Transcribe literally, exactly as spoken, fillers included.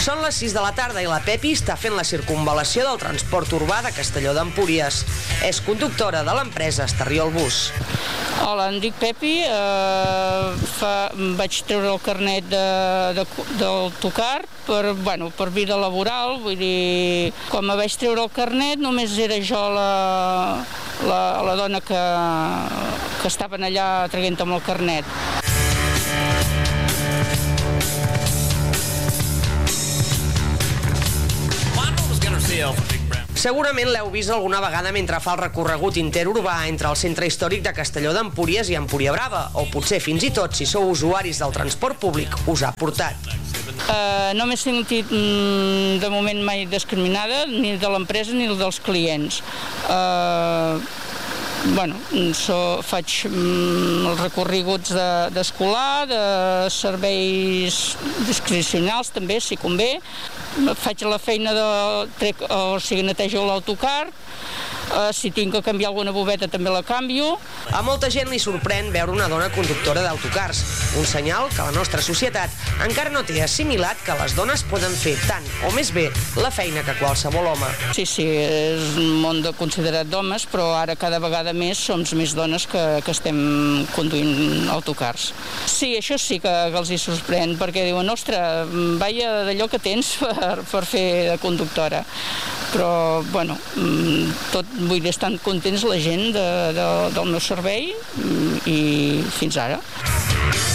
Són les sis de la tarda i la Pepi està fent la circunvalació del transport urbà de Castelló d'Empúries. És conductora de l'empresa Estarriol Bus. Hola, em dic Pepi, eh, fa, vaig treure el carnet de, de, d'autocar per, bueno, per vida laboral, vull dir, quan me vaig treure el carnet només era jo la, la, la dona que, que estaven allà traient amb el carnet. Segurament l'heu vist alguna vegada mentre fa el recorregut interurbà entre el centre històric de Castelló d'Empúries i Empúria Brava, o potser fins i tot, si sou usuaris del transport públic, us ha portat. Uh, no m'he sentit mm, de moment mai discriminada, ni de l'empresa ni dels clients. Uh, bueno, so, faig mm, els recorreguts d'escolar, de, de serveis discrecionals també, si convé. Faig la feina de trec, o sigui, netejo l'autocar, eh, si tinc que canviar alguna bobeta també la canvio. A molta gent li sorprèn veure una dona conductora d'autocars, un senyal que la nostra societat encara no té assimilat que les dones poden fer tant o més bé la feina que qualsevol home. Sí, sí, és un món de considerat d'homes, però ara cada vegada més som més dones que, que estem conduint autocars. Sí, això sí que, que els hi sorprèn, perquè diuen, ostres, vaia d'allò que tens per, per fer de conductora. Però, bueno, tot, vull dir, estan contents la gent de, de, del meu servei i fins ara.